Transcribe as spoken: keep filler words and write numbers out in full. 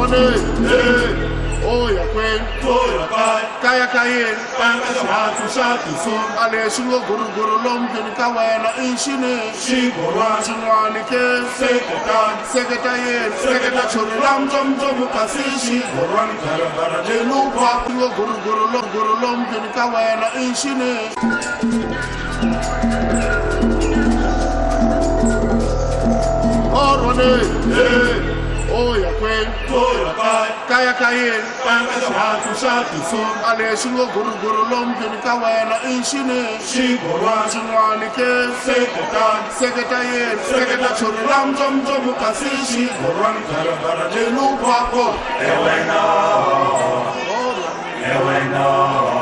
Oh, ya kwen, oh ya kai, kaya kayen, kaya shatu shatu so. Ale shingo guru guru lom kini kawena inshine. Shigora chingwani ke, seketa, seketa yen, seketa chori lam jom jom kasi. Shigora karabara jelu pa. Shingo guru guru lom guru lom kini kawena inshine. Orone, eh. Oh, ya kwen, oh ya kai, kaya kayen, kaya shatu shatu so. Ale shingo guru guru lom kini kawena inshine. Shigora chingwani ke, seketa, seketa yen, seketa chori lam jom jom kasi. Shigora karabara jelu pa ko. Ewe no, ewe no.